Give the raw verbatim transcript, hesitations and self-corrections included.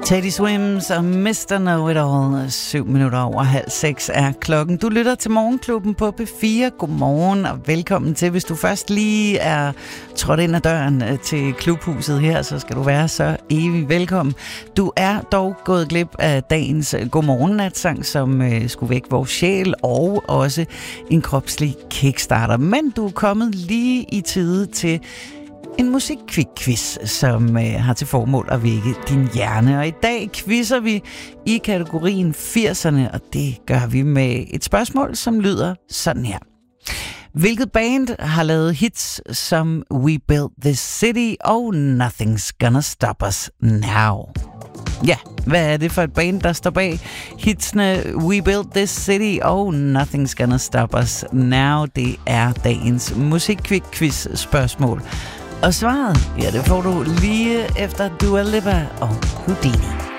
Teddy Swims og mister Know-It-All. Syv minutter over halv seks er klokken. Du lytter til Morgenklubben på P fire. Godmorgen og velkommen til. Hvis du først lige er trådt ind ad døren til klubhuset her, så skal du være så evig velkommen. Du er dog gået glip af dagens godmorgennatsang, som øh, skulle vække vores sjæl, og også en kropslig kickstarter. Men du er kommet lige i tide til en musikkvik-quiz, som øh, har til formål at vække din hjerne. Og i dag quizzer vi i kategorien firserne, og det gør vi med et spørgsmål, som lyder sådan her. Hvilket band har lavet hits som We Built This City og Nothing's Gonna Stop Us Now? Ja, hvad er det for et band, der står bag hitsene We Built This City og Nothing's Gonna Stop Us Now? Det er dagens musikkvik-quiz-spørgsmål. Og svaret, ja, det får du lige efter Dua Lipa og Houdini.